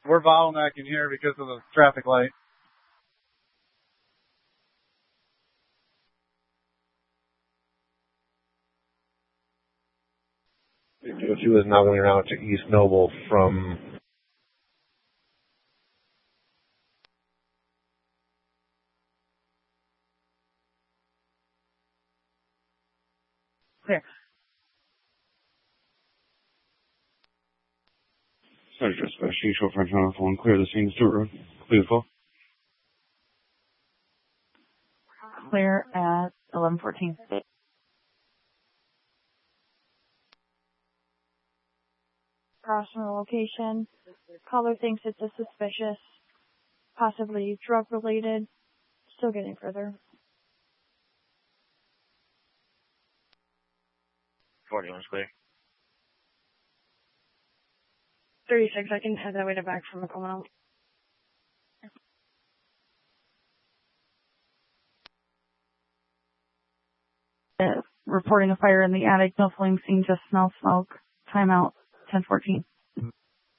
We're bottlenecking here because of the traffic light. She was now going around to East Noble from... Clear. Sorry, just She Short French on the phone. Clear the scene, Stewart Road. Clear the call. Clear at 11:14. Crossing the location. Caller thinks it's a suspicious, possibly drug-related. Still getting further. 41's clear. 36, I can head that way to back from Macomb. Reporting a fire in the attic. No flame seen, just smell smoke. Timeout 10:14.